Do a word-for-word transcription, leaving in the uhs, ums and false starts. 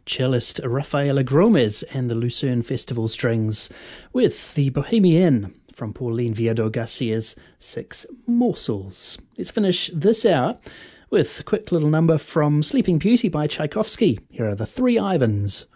cellist Rafaela Gromes and the Lucerne Festival Strings with the Bohemienne from Pauline Viardot Garcia's Six Morsels. Let's finish this hour with a quick little number from Sleeping Beauty by Tchaikovsky. Here are the Three Ivans.